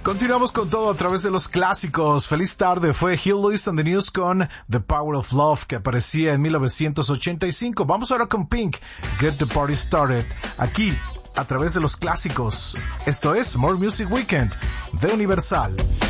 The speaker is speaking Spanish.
Continuamos con todo a través de los clásicos. Feliz tarde, fue Huey Lewis and the News con The Power of Love, que aparecía en 1985. Vamos ahora con Pink, Get the Party Started, aquí a través de los clásicos. Esto es More Music Weekend de Universal.